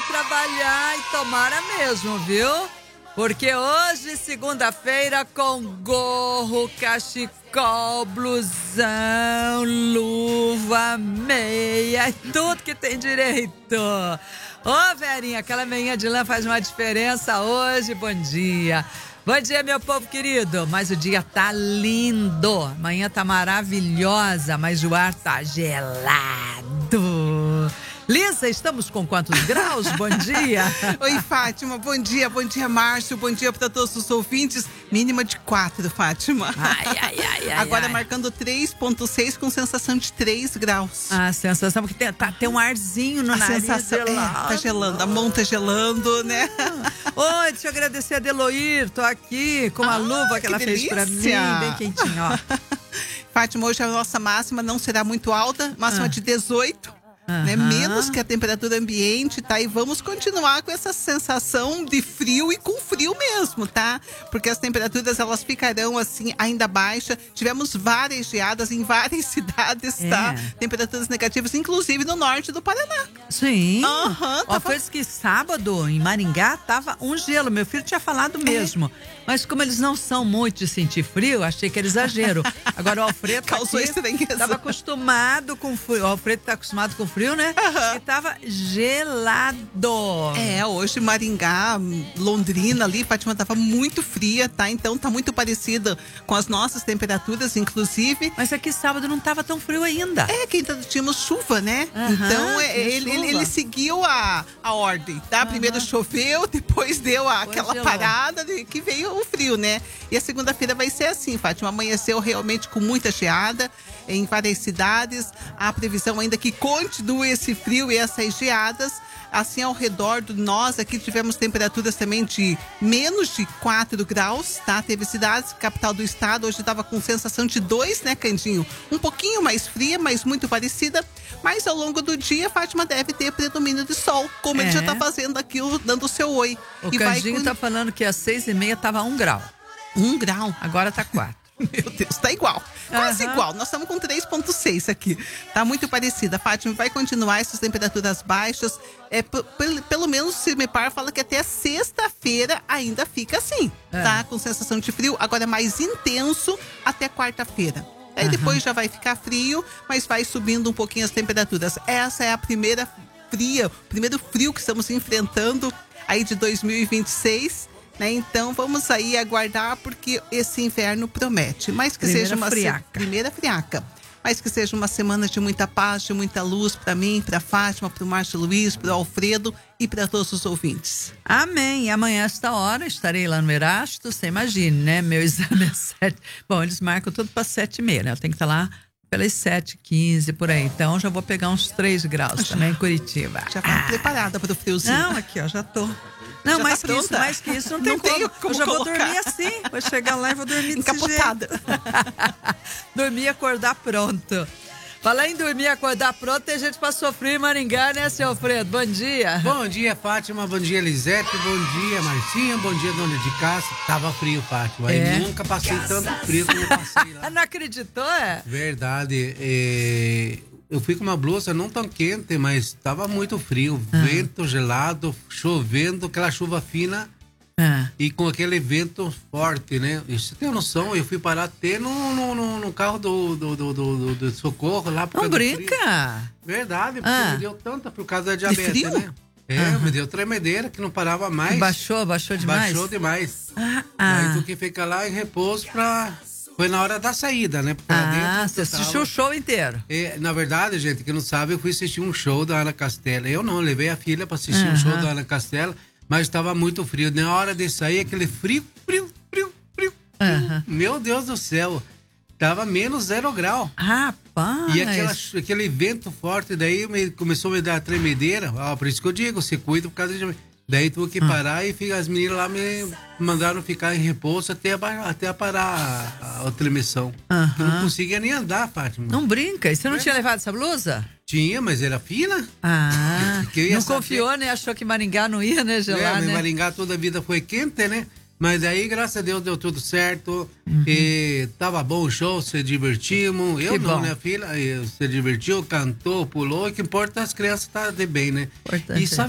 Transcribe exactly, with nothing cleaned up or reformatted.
trabalhar e tomara mesmo, viu? Porque hoje, segunda-feira, com gorro, cachecol, blusão, luva, meia e tudo que tem direito. Ô, Verinha, aquela meinha de lã faz uma diferença hoje. Bom dia. Bom dia, meu povo querido. Mas o dia tá lindo. Amanhã tá maravilhosa, mas o ar tá gelado. Lisa, estamos com quantos graus? Bom dia. Oi, Fátima. Bom dia. Bom dia, Márcio. Bom dia para todos os ouvintes. Mínima de quatro, Fátima. Ai, ai, ai, ai. Agora ai. marcando três ponto seis com sensação de três graus. A sensação, porque tem, tá, tem um arzinho no a nariz. sensação gelado. É, tá gelando. A mão tá gelando, né? Oi, deixa eu agradecer a Deloir. Tô aqui com a ah, luva que, que ela delícia. fez pra mim. Bem quentinho, ó. Fátima, hoje a nossa máxima não será muito alta. Máxima ah. de dezoito. Uhum. Né? Menos que a temperatura ambiente, tá? E vamos continuar com essa sensação de frio e com frio mesmo, tá? Porque as temperaturas, elas ficarão assim, ainda baixa. Tivemos várias geadas em várias cidades, é. tá? Temperaturas negativas, inclusive no norte do Paraná. Sim. Uhum, Ó, tava... Foi que sábado, em Maringá, tava um gelo. Meu filho tinha falado mesmo. É. Mas como eles não são muito de sentir frio, achei que era exagero. Agora o Alfredo Causou estranheza. Tava acostumado com frio. O Alfredo tá acostumado com frio, né? Uhum. E tava gelado. É, hoje Maringá, Londrina ali, Fátima, tava muito fria, tá? Então tá muito parecida com as nossas temperaturas, inclusive. Mas aqui sábado não tava tão frio ainda. É, que ainda tínhamos chuva, né? Uhum, então é, ele, ele, ele seguiu a, a ordem, tá? Uhum. Primeiro choveu, depois deu a, aquela gelou. parada que veio o frio, né? E a segunda-feira vai ser assim, Fátima. Amanheceu realmente com muita geada em várias cidades. A previsão ainda que continue esse frio e essas geadas. Assim, ao redor de nós, aqui tivemos temperaturas também de menos de quatro graus, tá? Teve cidades, capital do estado, hoje estava com sensação de dois, né, Candinho? Um pouquinho mais fria, mas muito parecida. Mas ao longo do dia, Fátima deve ter predomínio de sol, como é. ele já tá fazendo aqui, dando o seu oi. O e Candinho vai... tá falando que às seis e meia tava um grau. Um grau? Agora tá quatro. Meu Deus, tá igual. Quase uhum. igual. Nós estamos com três ponto seis aqui. Tá muito parecida. Fátima, vai continuar essas temperaturas baixas. É, p- p- pelo menos o CIMEPAR fala que até sexta-feira ainda fica assim, é. tá? Com sensação de frio. Agora é mais intenso até quarta-feira. Aí uhum. depois já vai ficar frio, mas vai subindo um pouquinho as temperaturas. Essa é a primeira fria, o primeiro frio que estamos enfrentando aí de dois mil e vinte e seis. Né? Então vamos aí aguardar, porque esse inverno promete. Mas que primeira seja uma friaca. Se... primeira friaca. Mas que seja uma semana de muita paz, de muita luz para mim, para Fátima, para o Márcio Luiz, para o Alfredo e para todos os ouvintes. Amém. E amanhã, esta hora, estarei lá no Erasto. Você imagine, né? Meu exame é sete. Bom, eles marcam tudo para sete e meia, né? Eu tenho que estar lá pelas sete e quinze, por aí. Então já vou pegar uns três graus já, também em Curitiba. Já tá ah. preparada para o friozinho? Não, aqui, ó, já tô. Não, já mais tá que isso, mais que isso, não tem não como. Tenho como eu já colocar. vou dormir assim. Vou chegar lá e vou dormir encapotada. Dormir e acordar pronto. Falar em dormir e acordar pronto, tem gente pra sofrer em Maringá, né, seu Alfredo? Bom dia. Bom dia, Fátima. Bom dia, Elisete. Bom dia, Marcinha. Bom dia, dona de casa. Tava frio, Fátima. É. Eu nunca passei tanto frio como eu passei lá. Não acreditou, é? Verdade. É... Eu fui com uma blusa não tão quente, mas tava muito frio. Ah. Vento gelado, chovendo, aquela chuva fina. Ah. E com aquele vento forte, né? E você tem noção, eu fui parar até no, no, no, no carro do, do, do, do, do socorro lá. Por não brinca! Verdade, porque ah. me deu tanta por causa da diabetes, frio? né? É, uhum. me deu tremedeira que não parava mais. Baixou, baixou demais? Baixou demais. Ah, ah. Aí tu que fica lá em repouso pra... Foi na hora da saída, né? Porque ah, você assistiu tava... o show inteiro? É, na verdade, gente, que não sabe, eu fui assistir um show da Ana Castela. Eu não, levei a filha pra assistir uhum. um show da Ana Castela, mas estava muito frio. Na hora de sair, aquele frio, frio, frio, frio. Uhum. Meu Deus do céu. Tava menos zero grau. Rapaz! E aquela, aquele vento forte, daí me, começou a me dar tremedeira. Ah, por isso que eu digo, se cuida por causa de... Daí tu que parar e fica, as meninas lá me mandaram ficar em repouso até, até parar a, a tremessão. Uhum. Eu não conseguia nem andar, Fátima. Não brinca. E você não é. tinha levado essa blusa? Tinha, mas era fina. Ah, não saber. Confiou, né? Achou que Maringá não ia, né, gelar, é, né? Maringá toda a vida foi quente, né? Mas aí, graças a Deus, deu tudo certo. Uhum. E tava bom o show, se divertimos. Eu que não, bom. né, filha? Se divertiu, cantou, pulou. O que importa é as crianças estarem bem, né? Importante. E sabe